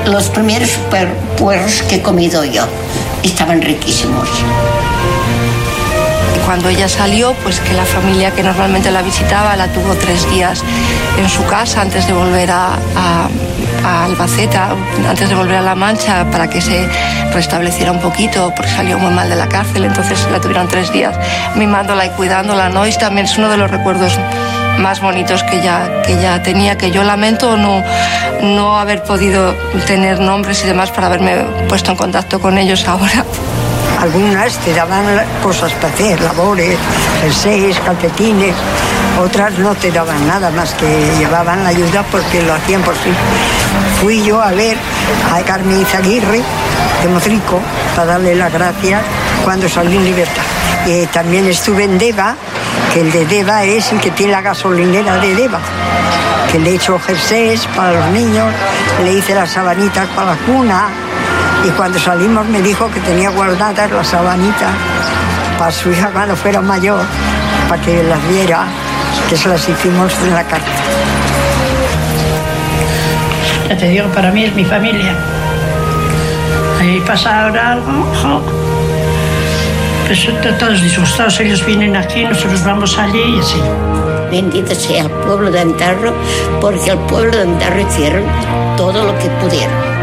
los primeros puerros que he comido yo. Estaban riquísimos. Cuando ella salió, pues que la familia que normalmente la visitaba la tuvo 3 días en su casa antes de volver a Albacete, antes de volver a La Mancha, para que se restableciera un poquito, porque salió muy mal de la cárcel, entonces la tuvieron 3 días mimándola y cuidándola, ¿no? Y también es uno de los recuerdos más bonitos que ella tenía, que yo lamento no haber podido tener nombres y demás para haberme puesto en contacto con ellos ahora. Algunas te daban cosas para hacer, labores, jerseys, calcetines, otras no te daban nada más que llevaban la ayuda porque lo hacían por sí. Fui yo a ver a Carmen Izaguirre de Motrico para darle las gracias cuando salí en libertad. También estuve en Deva, que el de Deva es el que tiene la gasolinera de Deva, que le he hecho jerseys para los niños, le hice las sabanitas para la cuna. Y cuando salimos me dijo que tenía guardadas las sabanitas para su hija cuando fuera mayor, para que las viera, que se las hicimos en la cárcel. Ya te digo, para mí es mi familia. Ahí pasa ahora algo, pues todos disgustados, ellos vienen aquí, nosotros vamos allí y así. Bendito sea el pueblo de Antarro, porque el pueblo de Antarro hicieron todo lo que pudieron.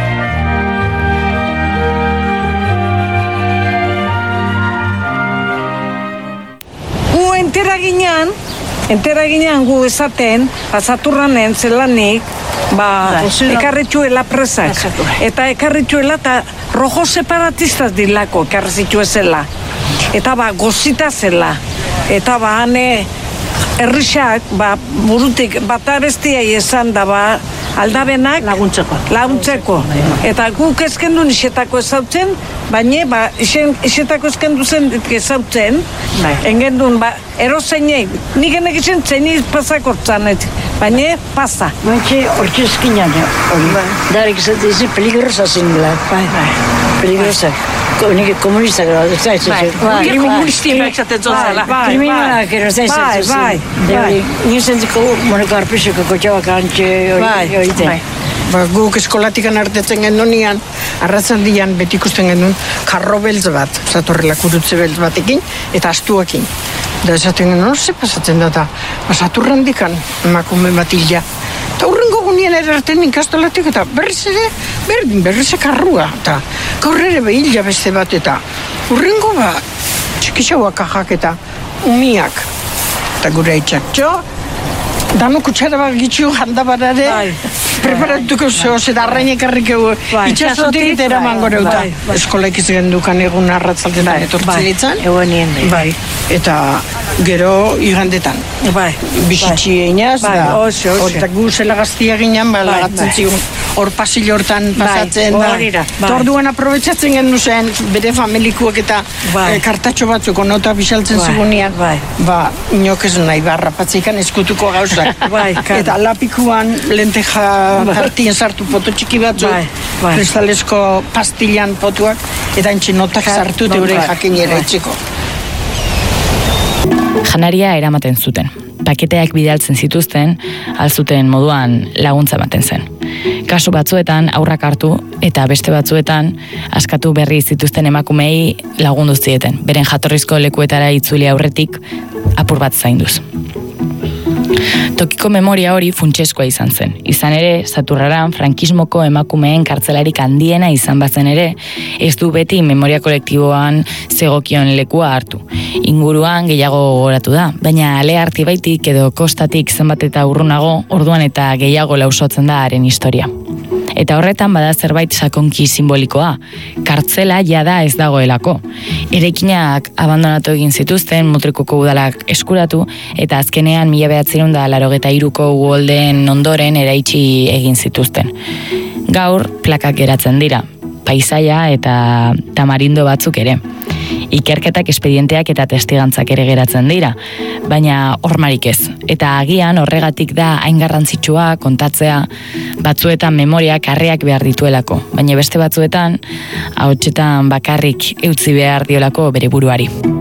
Entera ginean gu esaten, Saturranen zelanik, ekarritxuela presak. Eta ekarritxuela eta rojo separatistas dilako ekarritxu ezela. Eta gozita zela. Eta hane errixak, burutik bata bestiai esan da aldabenak laguntzeko. Eta guk eskendu nixetako ezautzen, baina isetako eskendu zen ezautzen, engendun erozeinei, nik enekitzen zeini pasakortzan, baina pasa. Baina orkizkinan, darik izatzen peligrosa zinela. Peligrosa. Komunista gara, ez da, komunistima etxaten zozala. Kriminalak erozen zen. Nintzentiko moneko arpizeko kotxabak antxe hori. Guk eskolatikan artetzen gendunean, arratzaldian beti ikusten gendun karro beltz bat, zatorrela kurutze beltz batekin, eta astuekin. Da esaten gendun, ze pasatzen da, Saturran dikan emakume bat hila. Eta hurrengo gunean erarten ikastolatik, eta berriz karrua, eta gaur ere behila beste bat, eta hurrengo txikixauak ajak eta umiak, eta gure itxak jo, dano kutsara bat gitxu handabarare, preparatuko zehoz, eta arrainek harrikeu itxasotik eta eraman gore uta. Eskolaik izan dukan egun arratzaldetan etortzelitzan. Bai, eta gero igandetan. Bizitxi einaz, eta gu zela gaztia ginen, lagatzen zigun hor pasillo hortan pasatzen. Eta orduan aprobetsatzen gendu zen, bere familikuak eta kartatxo batzuk onota bisaltzen zigunean. Inok ez nahi barrapatzikan eskutuko gauzak. Eta lapikuan lenteja tartien sartu poto txiki batzuk, kristalesko pastillan potuak, eta entxinotak sartu teure jakinera etxeko. Janaria eramaten zuten. Paketeak bidaltzen zituzten, alzuten moduan laguntza ematen zen. Kasu batzuetan aurrak hartu eta beste batzuetan askatu berri zituzten emakumei lagundu zieten, beren jatorrizko lekuetara itzuli aurretik apur bat zainduz. Tokiko memoria hori funtseskoa izan zen. Izan ere, Saturraran frankismoko emakumeen kartzelarik handiena izan bazen ere, ez du beti memoria kolektiboan zegokion lekua hartu. Inguruan gehiago gogoratu da, baina ale Artibaitik edo kostatik zenbat eta urrunago, orduan eta gehiago lausotzen da haren historia. Eta horretan bada zerbait sakonki simbolikoa, kartzela jada ez dagoelako. Eraikinak abandonatu egin zituzten, Mutrikuko udalak eskuratu, eta azkenean 1983ko uholdeen ondoren eraitsi egin zituzten. Gaur plakak geratzen dira, paisaia eta tamarindo batzuk ere. Ikerketak, espedienteak eta testigantzak ere geratzen dira, baina hormarik ez. Eta agian horregatik da hain garrantzitsua kontatzea, batzuetan memoriak harriak behar dituelako, baina beste batzuetan ahotsetan bakarrik eutzi behar diolako bere buruari.